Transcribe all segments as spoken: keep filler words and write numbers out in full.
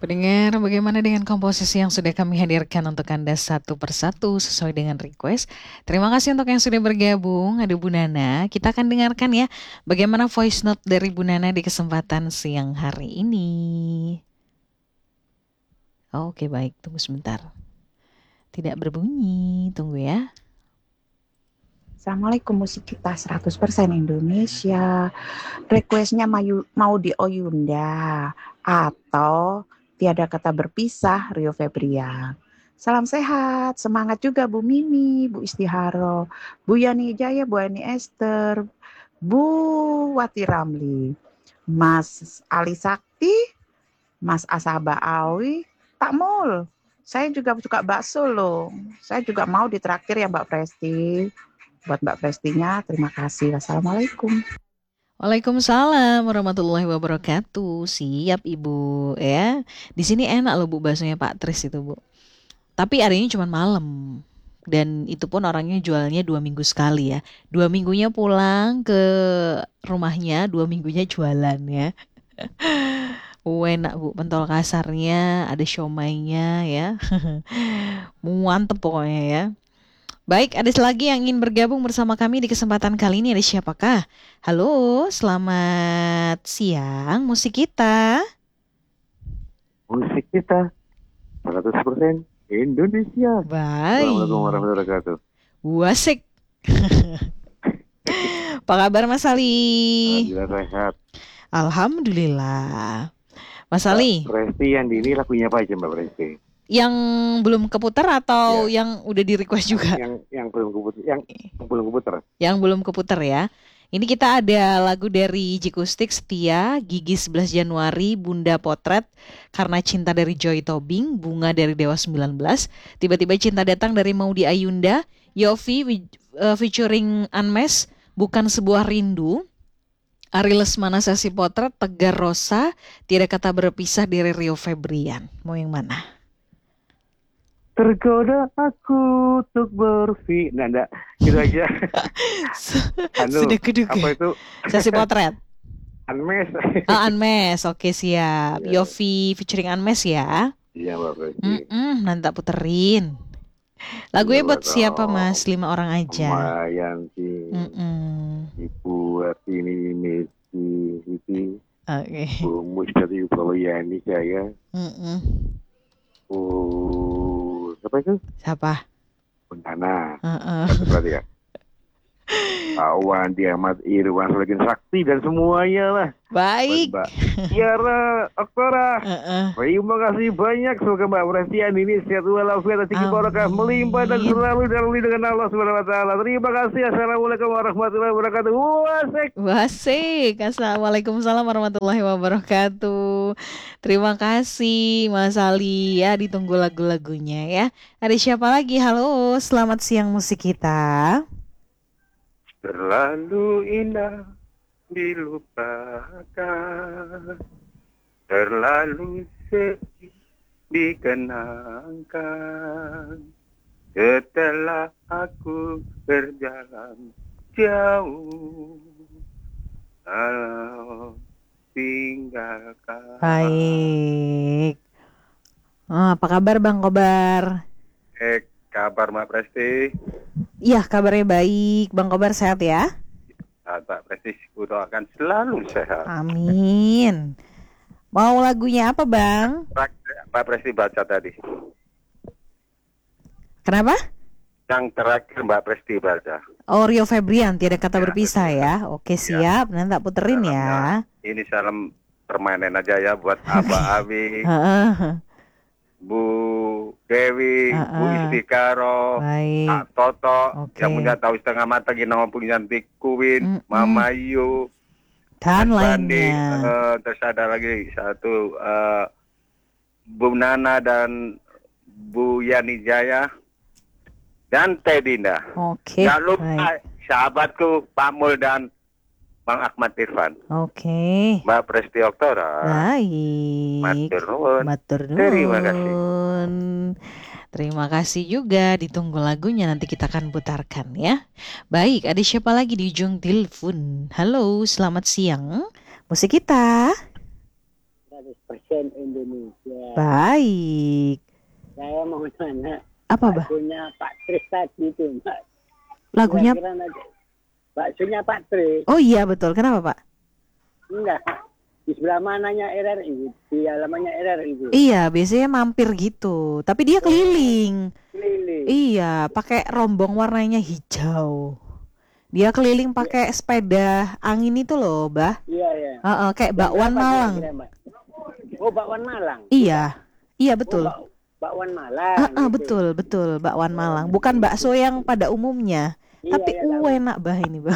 Pendengar, bagaimana dengan komposisi yang sudah kami hadirkan untuk Anda satu persatu sesuai dengan request? Terima kasih untuk yang sudah bergabung. Ada Bu Nana. Kita akan dengarkan ya bagaimana voice note dari Bu Nana di kesempatan siang hari ini. Oke, baik. Tunggu sebentar. Tidak berbunyi. Tunggu ya. Assalamualaikum, musik kita seratus persen Indonesia. Requestnya mau, mau di Oyunda atau Tiada Kata Berpisah Rio Febrian. Salam sehat, semangat juga Bu Mimi, Bu Istiharo, Bu Yani Jaya, Bu Ani Esther, Bu Wati Ramli, Mas Ali Sakti, Mas Asaba Awi, Tak Mul. Saya juga suka bakso loh. Saya juga mau ditraktir ya Mbak Presti. Buat Mbak Prestinya, terima kasih. Wassalamualaikum. Waalaikumsalam warahmatullahi wabarakatuh. Siap Ibu ya. Di sini enak loh Bu baksonya Pak Tris itu Bu. Tapi adanya cuma malam. Dan itu pun orangnya jualnya dua minggu sekali ya. Dua minggunya pulang ke rumahnya, dua minggunya jualan ya. Uh, enak Bu, pentol kasarnya, ada siomainya ya. Mantep pokoknya ya. Baik, ada lagi yang ingin bergabung bersama kami di kesempatan kali ini. Ada siapakah? Halo, selamat siang musik kita. Musik kita seratus persen Indonesia. Baik. Assalamualaikum warahmatullahi wabarakatuh. Wasik. Apa kabar Mas Ali? Alhamdulillah sehat. Alhamdulillah. Mas Ali. Mbak Presti yang di ini lagunya apa aja Mbak Presti? Yang belum keputar atau ya, yang udah di request juga? Yang yang belum keputar, yang belum keputar. Yang belum keputar ya. Ini kita ada lagu dari Jikustik, Setia, Gigi sebelas Januari, Bunda Potret, Karena Cinta dari Joy Tobing, Bunga dari Dewa sembilan belas, Tiba-tiba Cinta Datang dari Maudy Ayunda, Yofi uh, featuring Unmesh, Bukan Sebuah Rindu, Ari Lesmana Sesi Potret, Tegar Rosa, Tiada Kata Berpisah dari Rio Febrian. Mau yang mana? Tergoda aku untuk berpikir, nah enggak, gitu aja. anu, Sudah keduga. Apa itu? Sesi Potret. Unmesh. Oh, Unmesh, oke siap. Yeah. Yofi featuring Unmesh ya. Iya Mbak Presti. Nanti tak puterin. Lagunya buat siapa Mas? Lima orang aja. Lumayan sih. Mm-mm. Ibu Artini Messi Siti. Oke. Bu Mustari Ubayani saya. Mm-mm. Bu siapa itu? Siapa? Bundana. Uh-uh. Berarti ya. Pak Wandi Ahmad Irwan Sulakin Sakti dan semuanya lah. Baik. Mbak Tiara Oktora. Uh-uh. Terima kasih banyak. Semoga Mbak Prestian ini sehat walafiat dan barokah melimpah dan selalu dalam dengan Allah Subhanahu wa taala. Terima kasih. Assalamualaikum warahmatullahi wabarakatuh. Wasik. Wasik. Assalamualaikum warahmatullahi wabarakatuh. Terima kasih Mas Ali ya, ditunggu lagu-lagunya ya. Ada siapa lagi? Halo, selamat siang musik kita. Terlalu indah dilupakan, terlalu sedih dikenangkan, setelah aku berjalan jauh, kalau tinggalkan. Baik. Oh, apa kabar Bang Kobar? Eh, kabar Mbak Presti? Iya, kabarnya baik. Bang Kobar sehat ya? Mbak Presti, doakan selalu sehat. Amin. Mau lagunya apa, Bang? Mbak Presti baca tadi. Kenapa? Yang terakhir Mbak Presti baca. Oh, Rio Febrian, Tiada Kata ya, Berpisah ya. Oke, siap. Ya. Nanti tak puterin salam ya. Ini salam permainan aja ya buat Abah Abi. Bu Dewi, uh-uh. Bu Istikaro, Kak Toto, okay. Yang punya tahu setengah mata gini nama punya Kuwin, mm-hmm. Mama Yu, dan lainnya. Uh, terus ada lagi satu uh, Bu Nana dan Bu Yani Jaya dan Teh Dinda. Oke. Okay. Jangan lupa sahabatku Pak Mul dan Bang Ahmad Irfan. Oke. Okay. Mbak Presti Oktora. Baik. Matur nuwun. Matur nuwun. Terima kasih. Terima kasih juga. Ditunggu lagunya nanti kita akan putarkan ya. Baik, ada siapa lagi di ujung telepon? Halo, selamat siang. Musik kita. seratus persen Indonesia. Baik. Saya mau nanya. Apa, Bah? Baksonya Pak Tris tadi itu, Mbak. Lagunya Kira-kira nanti- baksonya Pak Tris. Oh iya betul. Kenapa, Pak? Enggak. Di sebelah mananya R R I? Di halamannya R R I itu. Iya, biasanya mampir gitu. Tapi dia keliling. Keliling. Iya, pakai rombong warnanya hijau. Dia keliling pakai sepeda angin itu loh, Bah. Iya, iya. Heeh, kayak Jam bakwan berapa Malang. kira-kira, Mbak? Oh, bakwan Malang. Iya. Iya betul. Oh, bak- bakwan Malang. Heeh, gitu. betul, betul, bakwan Malang. Bukan bakso yang pada umumnya. Iya, Tapi iya, tahu. enak Bah ini, Bah.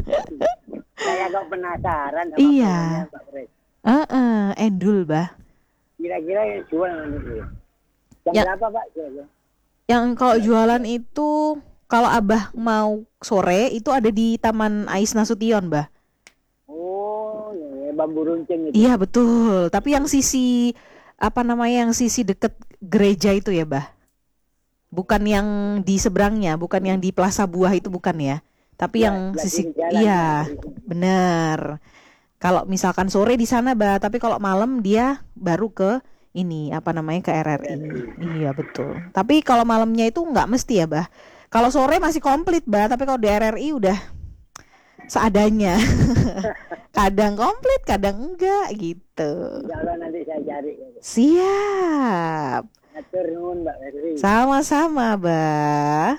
Saya agak penasaran sama Iya. bakwannya Pak Tris. Heeh, endul, Bah. Kira-kira yang jual nanti itu. Jam Ya. berapa, Pak? Kira-kira? Yang kalau jualan itu kalau Abah mau sore itu ada di Taman Ais Nasution, Bah. Oh, ya, bambu runcing itu. Iya, betul. Tapi yang sisi apa namanya yang sisi deket gereja itu ya, Bah. Bukan yang di seberangnya, bukan yang di Plaza Buah itu bukan ya. Tapi Ya, yang sebelah sisi kiri jalan, iya, ya. benar. Kalau misalkan sore di sana, Bah, tapi kalau malam dia baru ke ini apa namanya ke R R I. Iya, betul. Tapi kalau malamnya itu nggak mesti ya, Bah. Kalau sore masih komplit, Bah, tapi kalau di R R I udah seadanya. Kadang komplit, kadang enggak gitu. Insya Allah nanti saya cari. Siap. Atur nuhun, Mbak Ferry. Sama-sama, Bah.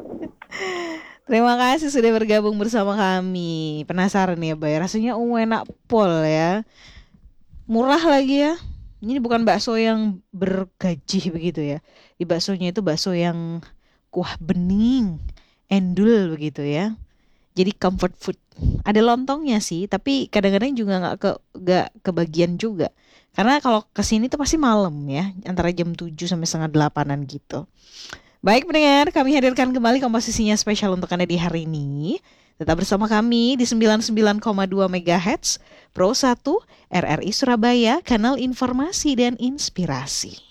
Terima kasih sudah bergabung bersama kami. Penasaran ya, Bah? Rasanya uh, enak pol ya. Murah lagi ya. Ini bukan bakso yang bergaji begitu ya. Di baksonya itu bakso yang kuah bening, endul begitu ya. Jadi comfort food. Ada lontongnya sih, tapi kadang-kadang juga nggak ke nggak kebagian juga. Karena kalau kesini tuh pasti malam ya, antara jam tujuh sampai setengah delapanan gitu. Baik pendengar, kami hadirkan kembali komposisinya spesial untuk Anda di hari ini. Tetap bersama kami di sembilan puluh sembilan koma dua megahertz, Pro satu, R R I Surabaya, kanal informasi dan inspirasi.